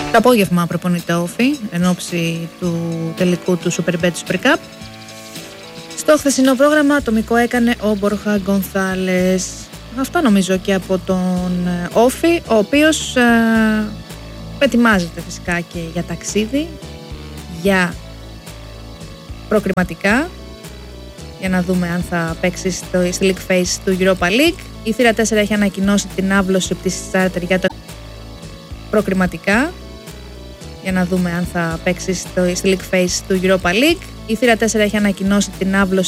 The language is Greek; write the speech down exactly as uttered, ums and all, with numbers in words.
Το απόγευμα προπονείται όφι εν ώψη του τελικού του Super Bet Super Cup. Στο χθεσινό πρόγραμμα ατομικό έκανε ο Μπορχά Γκονθάλες. Αυτό νομίζω και από τον όφι, ο οποίος ε, ετοιμάζεται φυσικά και για ταξίδι, για προκριματικά, για να δούμε αν θα παίξει στο, στη League Phase του Europa League. Η Θύρα τέσσερα έχει ανακοινώσει την άβλωση πτήσης charter για το προκριματικά, για να δούμε αν θα παίξει στο, στη League Phase του Europa League. Η Θύρα τέσσερα έχει ανακοινώσει την άβλωση